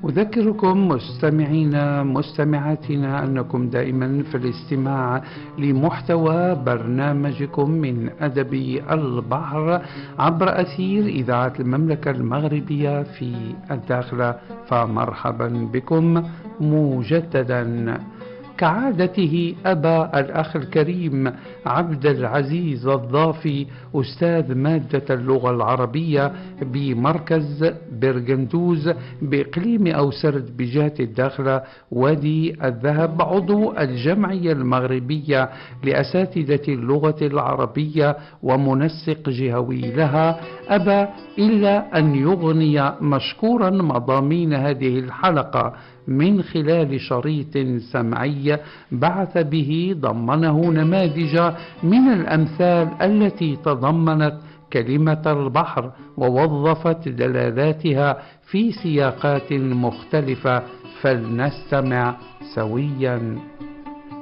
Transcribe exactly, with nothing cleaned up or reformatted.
أذكركم مستمعينا مستمعاتنا أنكم دائما في الاستماع لمحتوى برنامجكم من أدب البحر عبر أثير إذاعة المملكة المغربية في الداخلة، فمرحبا بكم مجددا. كعادته أبى الأخ الكريم عبد العزيز الضافي أستاذ مادة اللغة العربية بمركز برغندوز بإقليم أوسرد بجهة الداخلة وادي الذهب، عضو الجمعية المغربية لأساتذة اللغة العربية ومنسق جهوي لها، أبى إلا أن يغني مشكورا مضامين هذه الحلقة من خلال شريط سمعي بعث به ضمنه نماذج من الأمثال التي تضمنت كلمة البحر ووظفت دلالاتها في سياقات مختلفة، فلنستمع سويا.